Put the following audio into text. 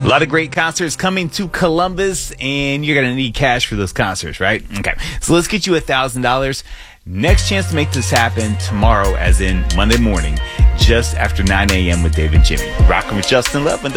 lot of great concerts coming to Columbus, and you're going to need cash for those concerts, right? Okay, so let's get you $1,000. Next chance to make this happen tomorrow, as in Monday morning, just after 9 a.m. with Dave and Jimmy. Rocking with Justin Love.